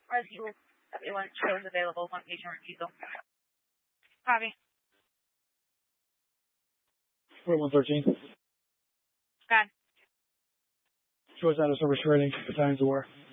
RSU everyone shows available on agent refusal. Copy. 4113. Got. Choice out of service rating, Battalions of War.